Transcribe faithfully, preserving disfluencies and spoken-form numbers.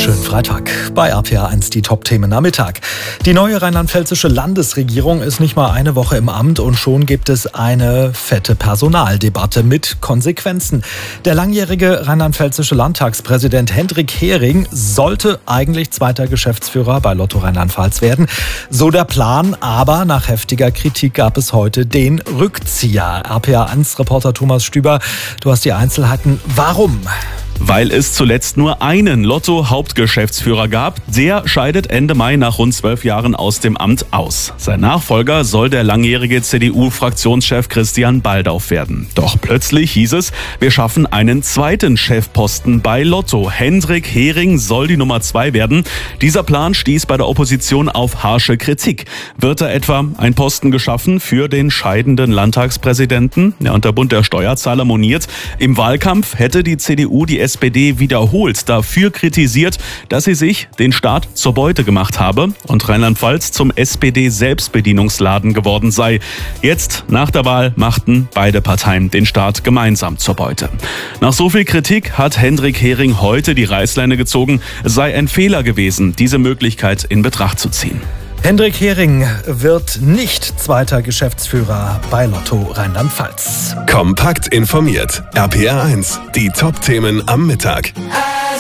Schönen Freitag bei R P R eins, die Top-Themen am Mittag. Die neue rheinland-pfälzische Landesregierung ist nicht mal eine Woche im Amt und schon gibt es eine fette Personaldebatte mit Konsequenzen. Der langjährige rheinland-pfälzische Landtagspräsident Hendrik Hering sollte eigentlich zweiter Geschäftsführer bei Lotto Rheinland-Pfalz werden. So der Plan, aber nach heftiger Kritik gab es heute den Rückzieher. R P R eins Reporter Thomas Stüber, du hast die Einzelheiten. Warum? Weil es zuletzt nur einen Lotto-Hauptgeschäftsführer gab. Der scheidet Ende Mai nach rund zwölf Jahren aus dem Amt aus. Sein Nachfolger soll der langjährige C D U-Fraktionschef Christian Baldauf werden. Doch plötzlich hieß es, wir schaffen einen zweiten Chefposten bei Lotto. Hendrik Hering soll die Nummer zwei werden. Dieser Plan stieß bei der Opposition auf harsche Kritik. Wird da etwa ein Posten geschaffen für den scheidenden Landtagspräsidenten? Ja, und der Bund der Steuerzahler moniert, im Wahlkampf hätte die C D U die S P D wiederholt dafür kritisiert, dass sie sich den Staat zur Beute gemacht habe und Rheinland-Pfalz zum S P D-Selbstbedienungsladen geworden sei. Jetzt, nach der Wahl, machten beide Parteien den Staat gemeinsam zur Beute. Nach so viel Kritik hat Hendrik Hering heute die Reißleine gezogen. Es sei ein Fehler gewesen, diese Möglichkeit in Betracht zu ziehen. Hendrik Hering wird nicht zweiter Geschäftsführer bei Lotto Rheinland-Pfalz. Kompakt informiert. R P R eins, die Top-Themen am Mittag.